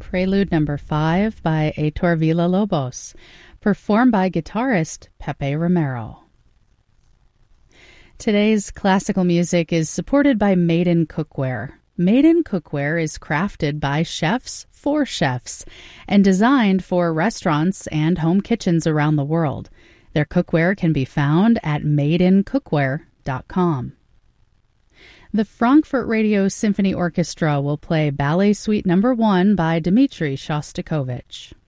Prelude Number 5 by Heitor Villa-Lobos, performed by guitarist Pepe Romero. Today's classical music is supported by Maiden Cookware. Maiden Cookware is crafted by chefs for chefs and designed for restaurants and home kitchens around the world. Their cookware can be found at maidencookware.com. The Frankfurt Radio Symphony Orchestra will play Ballet Suite No. 1 by Dmitri Shostakovich.